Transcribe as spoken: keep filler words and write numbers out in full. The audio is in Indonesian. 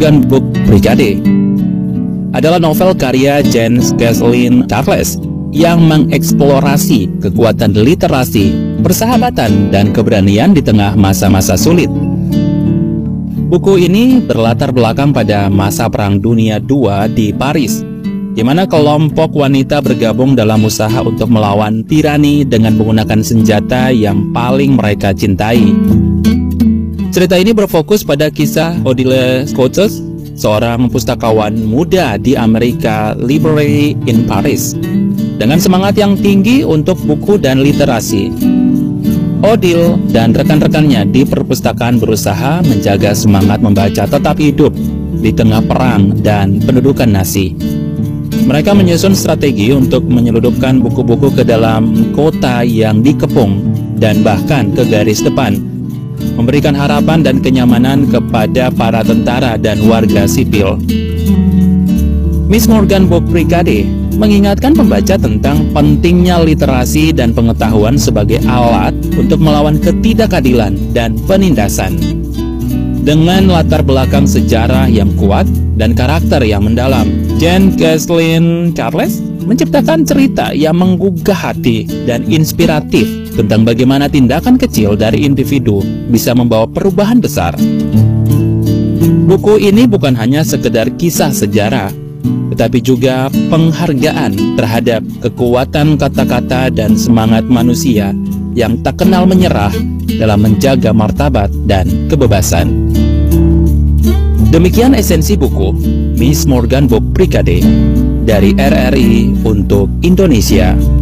Morgan Book Brigade adalah novel karya James Kathleen Charles yang mengeksplorasi kekuatan literasi, persahabatan, dan keberanian di tengah masa-masa sulit. Buku ini berlatar belakang pada masa Perang Dunia kedua di Paris, di mana kelompok wanita bergabung dalam usaha untuk melawan tirani dengan menggunakan senjata yang paling mereka cintai. Cerita ini berfokus pada kisah Odile Scotches, seorang pustakawan muda di Amerika Library in Paris, dengan semangat yang tinggi untuk buku dan literasi. Odile dan rekan-rekannya di perpustakaan berusaha menjaga semangat membaca tetap hidup di tengah perang dan pendudukan Nazi. Mereka menyusun strategi untuk menyeludupkan buku-buku ke dalam kota yang dikepung dan bahkan ke garis depan, memberikan harapan dan kenyamanan kepada para tentara dan warga sipil. Miss Morgan Book Brigade mengingatkan pembaca tentang pentingnya literasi dan pengetahuan sebagai alat untuk melawan ketidakadilan dan penindasan. Dengan latar belakang sejarah yang kuat dan karakter yang mendalam, James Kathleen Charles menciptakan cerita yang menggugah hati dan inspiratif tentang bagaimana tindakan kecil dari individu bisa membawa perubahan besar. Buku ini bukan hanya sekedar kisah sejarah, tetapi juga penghargaan terhadap kekuatan kata-kata dan semangat manusia yang tak kenal menyerah dalam menjaga martabat dan kebebasan. Demikian esensi buku Miss Morgan Book Brigade dari R R I untuk Indonesia.